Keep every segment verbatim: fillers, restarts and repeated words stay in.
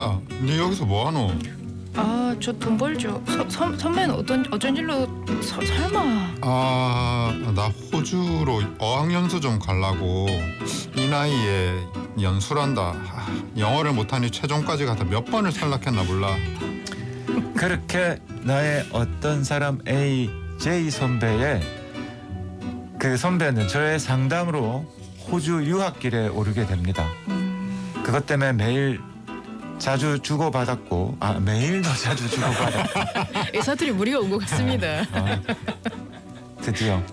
아, 니 여기서 뭐하노? 아, 저 돈 벌죠. 서, 선, 선배는 어떤 어쩐 일로 서, 설마. 아, 나 호주로 어학연수 좀 가려고. 이 나이에 연수란다. 아, 영어를 못하니 최종까지 가서 몇 번을 탈락했나 몰라. 그렇게 나의 어떤 사람 A, J 선배의 그 선배는 저의 상담으로 호주 유학길에 오르게 됩니다. 그것 때문에 매일 자주 주고받았고 아 매일 더 자주 주고받았고 이 사투리 무리가 온 것 같습니다. 어, 드디어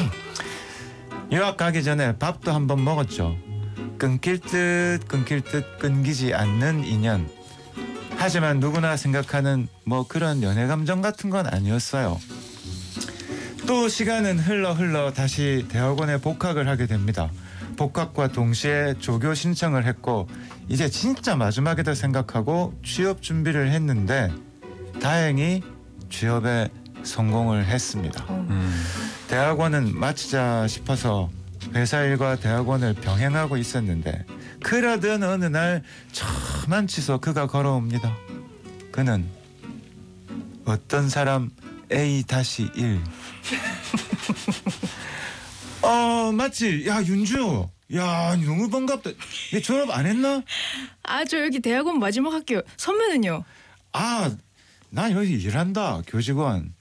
유학 가기 전에 밥도 한번 먹었죠. 끊길 듯 끊길 듯 끊기지 않는 인연. 하지만 누구나 생각하는 뭐 그런 연애 감정 같은 건 아니었어요. 또 시간은 흘러 흘러 다시 대학원에 복학을 하게 됩니다. 복학과 동시에 조교 신청을 했고 이제 진짜 마지막이다 생각하고 취업 준비를 했는데 다행히 취업에 성공을 했습니다. 음. 대학원은 마치자 싶어서 회사 일과 대학원을 병행하고 있었는데 그러던 어느 날 저만치서 그가 걸어옵니다. 그는 어떤 사람 에이 일. 어 맞지? 야 윤주, 야 너무 반갑다. 얘 졸업 안 했나? 아, 저 여기 대학원 마지막 학교. 선배는요? 아, 나 여기 일한다. 교직원.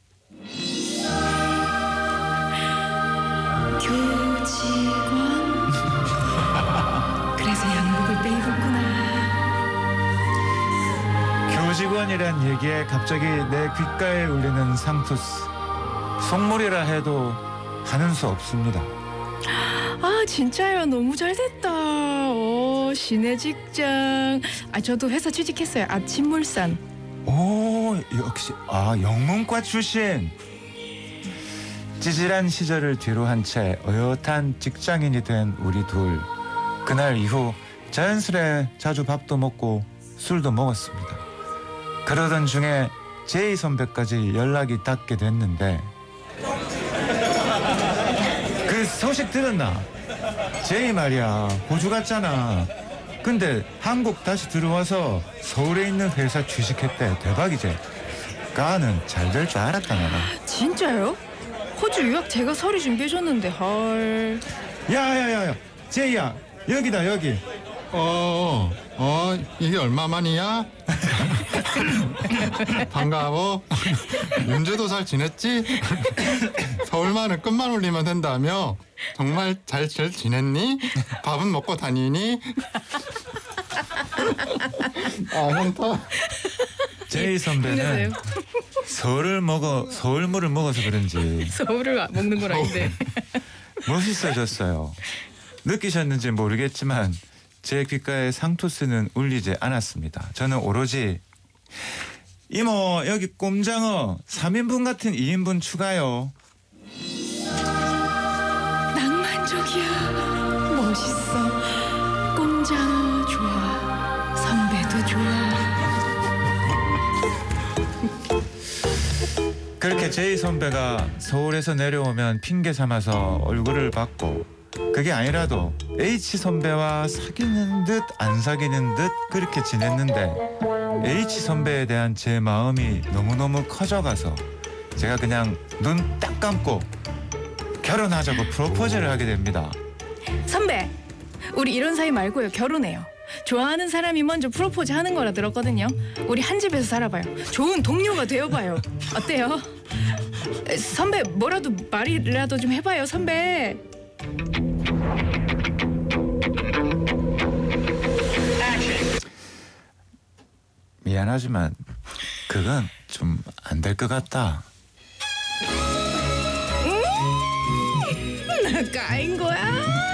교직원. 그래서 양복을 빼입었구나. 교직원이란 얘기에 갑자기 내 귓가에 울리는 상투스. 속물이라 해도 하는 수 없습니다. 아, 진짜요? 너무 잘됐다. 오, 시내 직장. 아, 저도 회사 취직했어요. 아침물산. 오, 역시 아 영문과 출신. 찌질한 시절을 뒤로 한 채 어엿한 직장인이 된 우리 둘. 그날 이후 자연스레 자주 밥도 먹고 술도 먹었습니다. 그러던 중에 제이 선배까지 연락이 닿게 됐는데 그 소식 들었나? 제이 말이야 호주 갔잖아. 근데 한국 다시 들어와서 서울에 있는 회사 취직했대. 대박이지? 까는 잘 될 줄 알았다 나는. 진짜요? 호주 유학 제가 서류 준비해줬는데 헐. 야야야야 제이야 여기다 여기. 어, 어, 이게 얼마만이야? 반가워. 윤주도 잘 지냈지? 서울말은 끝만 올리면 된다며? 정말 잘, 잘 지냈니? 밥은 먹고 다니니? 아, 현타. 제이 선배는 힘내세요. 서울을 먹어 서울물을 먹어서 그런지 서울을 먹는 건 아닌데. 멋있어졌어요. 느끼셨는지 모르겠지만 제 귓가에 상투스는 울리지 않았습니다. 저는 오로지 이모 여기 꼼장어 삼 인분 같은 이 인분 추가요. 낭만적이야. 멋있어. 꼼장어 좋아. 선배도 좋아. 그렇게 제이 선배가 서울에서 내려오면 핑계 삼아서 얼굴을 받고 그게 아니라도 H 선배와 사귀는 듯 안 사귀는 듯 그렇게 지냈는데 H 선배에 대한 제 마음이 너무너무 커져가서 제가 그냥 눈 딱 감고 결혼하자고 프로포즈를 하게 됩니다. 선배, 우리 이런 사이 말고요. 결혼해요. 좋아하는 사람이 먼저 프로포즈 하는 거라 들었거든요. 우리 한 집에서 살아봐요. 좋은 동료가 되어봐요. 어때요? 에, 선배 뭐라도 말이라도 좀 해봐요, 선배. 미안하지만 그건 좀 안 될 것 같다. 나 까인 거야?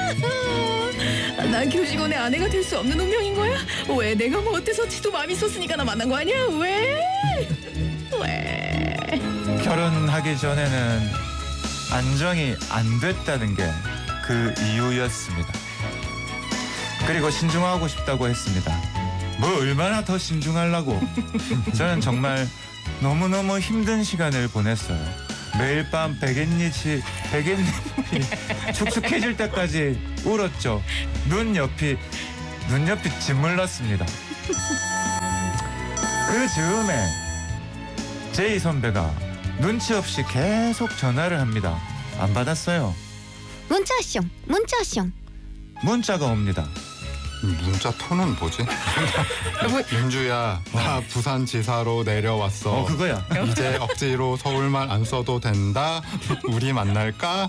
나 교직원의 아내가 될 수 없는 운명인 거야? 왜? 내가 뭐 어때서 지도 마음이 있었으니까 나 만난 거 아니야? 왜? 왜? 결혼하기 전에는 안정이 안 됐다는 게 그 이유였습니다. 그리고 신중하고 싶다고 했습니다. 뭐 얼마나 더 신중하려고. 저는 정말 너무너무 힘든 시간을 보냈어요. 매일 밤 베갯잎이 베갯잎이 축축해질 때까지 울었죠. 눈 옆이 눈 옆이 짓물렀습니다. 그 즈음에 제이 선배가 눈치 없이 계속 전화를 합니다. 안 받았어요. 문자숑 문자숑. 문자가 옵니다. 문자 톤은 뭐지? 윤주야, 나 부산지사로 내려왔어. 어 그거야. 이제 억지로 서울말 안 써도 된다. 우리 만날까?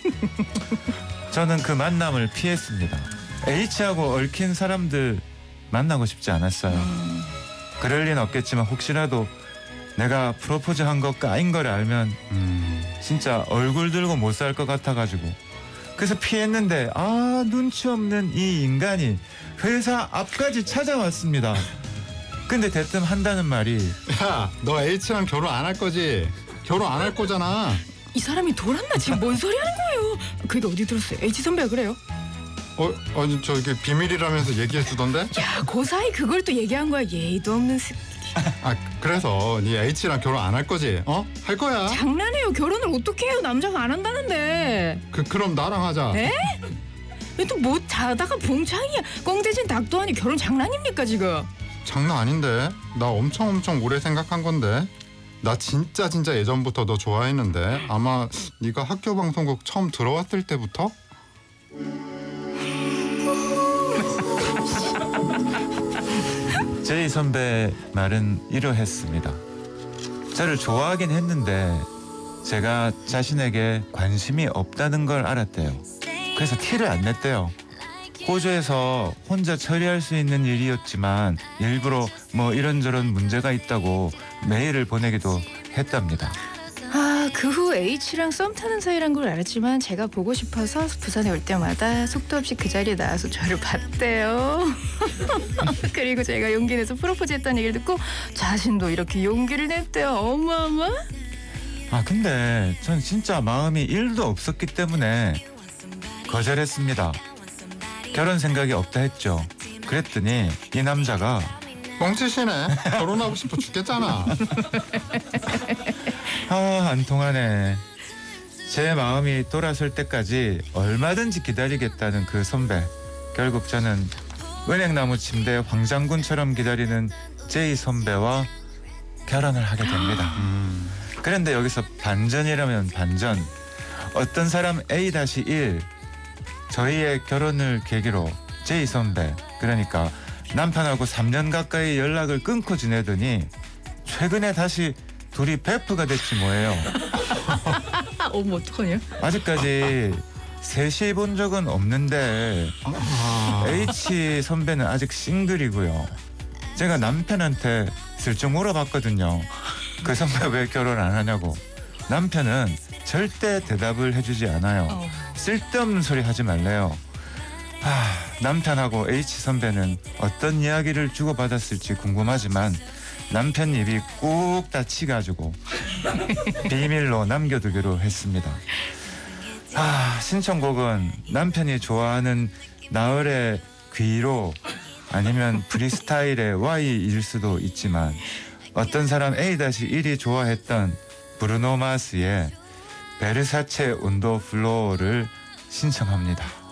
저는 그 만남을 피했습니다. H하고 얽힌 사람들 만나고 싶지 않았어요. 그럴 리는 없겠지만 혹시라도 내가 프로포즈한 것과 아닌 걸 알면 음, 진짜 얼굴 들고 못 살 것 같아가지고 그래서 피했는데 아 눈치 없는 이 인간이 회사 앞까지 찾아왔습니다. 근데 대뜸 한다는 말이 야, 너 H랑 결혼 안 할 거지? 결혼 안 할 거잖아. 이 사람이 돌았나? 지금 뭔 소리 하는 거예요? 그게 어디 들었어요? H 선배가 그래요? 어, 아니 저기 비밀이라면서 얘기해 주던데? 야, 그 사이 그걸 또 얘기한 거야. 예의도 없는 새... 아, 그래서 네 H랑 결혼 안 할 거지? 어? 할 거야. 장난해요. 결혼을 어떻게 해요? 남자가 안 한다는데. 그 그럼 나랑 하자. 에? 또 뭐 자다가 봉창이야. 꽁대진 닭도 아니 결혼 장난입니까 지금? 장난 아닌데. 나 엄청 엄청 오래 생각한 건데. 나 진짜 진짜 예전부터 너 좋아했는데. 아마 네가 학교 방송국 처음 들어왔을 때부터? 제이 선배 말은 이러했습니다. 저를 좋아하긴 했는데 제가 자신에게 관심이 없다는 걸 알았대요. 그래서 티를 안 냈대요. 호주에서 혼자 처리할 수 있는 일이었지만 일부러 뭐 이런저런 문제가 있다고 메일을 보내기도 했답니다. 아, 그 후 H랑 썸 타는 사이란 걸 알았지만 제가 보고 싶어서 부산에 올 때마다 속도 없이 그 자리에 나와서 저를 봤대요. 그리고 제가 용기 내서 프로포즈 했다는 얘기를 듣고 자신도 이렇게 용기를 냈대요. 어마어마. 아 근데 전 진짜 마음이 일도 없었기 때문에 거절했습니다. 결혼 생각이 없다 했죠. 그랬더니 이 남자가 뻥치시네. 결혼하고 싶어 죽겠잖아. 아, 안 통하네. 제 마음이 돌아설 때까지 얼마든지 기다리겠다는 그 선배. 결국 저는 은행나무 침대 황장군처럼 기다리는 제이 선배와 결혼을 하게 됩니다. 음, 그런데 여기서 반전이라면 반전. 어떤 사람 에이 일 저희의 결혼을 계기로 제이 선배, 그러니까 남편하고 삼 년 가까이 연락을 끊고 지내더니 최근에 다시 둘이 베프가 됐지 뭐예요. 어머 어떡하냐? 아직까지 셋이 본 적은 없는데 아, H 선배는 아직 싱글이고요. 제가 남편한테 슬쩍 물어봤거든요. 그 선배 왜 결혼 안 하냐고. 남편은 절대 대답을 해주지 않아요. 어. 쓸데없는 소리 하지 말래요. 하, 남편하고 H 선배는 어떤 이야기를 주고받았을지 궁금하지만 남편 입이 꾹 닫히가지고 비밀로 남겨두기로 했습니다. 아, 신청곡은 남편이 좋아하는 나얼의 귀로 아니면 프리스타일의 Y일 수도 있지만 어떤 사람 에이 일이 좋아했던 브루노 마스의 베르사체 온더 플로어를 신청합니다.